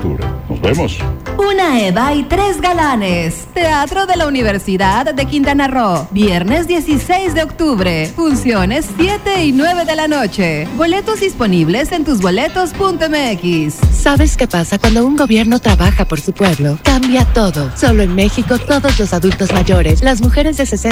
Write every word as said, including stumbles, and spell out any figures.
octubre. Nos vemos. Una Eva y tres galanes. Teatro de la Universidad de Quintana Roo. Viernes dieciséis de octubre. Funciones siete y nueve de la noche. Boletos disponibles en tusboletos punto m x. ¿Sabes qué pasa cuando un gobierno trabaja por su pueblo? Cambia todo. Solo en México, todos los adultos mayores, las mujeres de sesenta